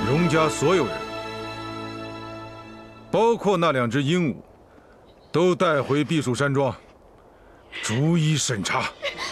荣家所有人，包括那2只鹦鹉，都带回避暑山庄，逐一审查。